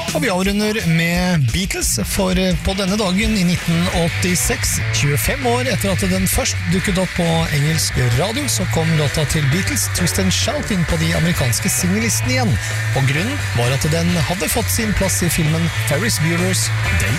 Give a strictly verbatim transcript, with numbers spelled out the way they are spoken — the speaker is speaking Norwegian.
Og vi avrunder med Beatles, for på denne dagen i nitten åttiseks, tjuefem år etter at den først dukket opp på engelsk radio, så kom låta til Beatles Twist and Shout inn på de amerikanske singellisten igjen. Og grunnen var at den hadde fått sin plass i filmen Ferris Bueller's Day